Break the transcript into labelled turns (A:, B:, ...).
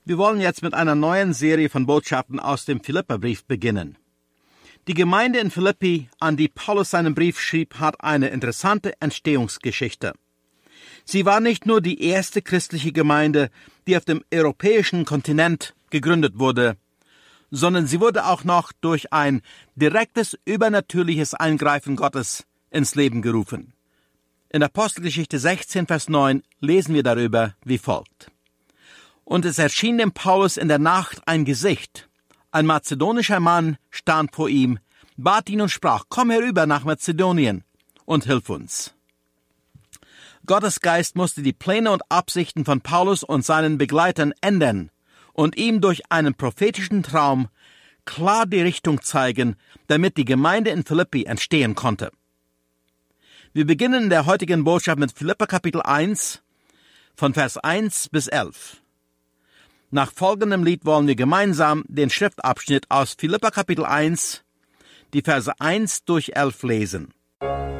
A: Wir wollen jetzt mit einer neuen Serie von Botschaften aus dem Philipperbrief beginnen. Die Gemeinde in Philippi, an die Paulus seinen Brief schrieb, hat eine interessante Entstehungsgeschichte. Sie war nicht nur die erste christliche Gemeinde, die auf dem europäischen Kontinent gegründet wurde, sondern sie wurde auch noch durch ein direktes, übernatürliches Eingreifen Gottes ins Leben gerufen. In Apostelgeschichte 16, Vers 9 lesen wir darüber wie folgt. Und es erschien dem Paulus in der Nacht ein Gesicht. Ein mazedonischer Mann stand vor ihm, bat ihn und sprach, komm herüber nach Mazedonien und hilf uns. Gottes Geist musste die Pläne und Absichten von Paulus und seinen Begleitern ändern und ihm durch einen prophetischen Traum klar die Richtung zeigen, damit die Gemeinde in Philippi entstehen konnte. Wir beginnen in der heutigen Botschaft mit Philipper Kapitel 1, von Vers 1 bis 11. Nach folgendem Lied wollen wir gemeinsam den Schriftabschnitt aus Philipper Kapitel 1, die Verse 1 durch 11 lesen.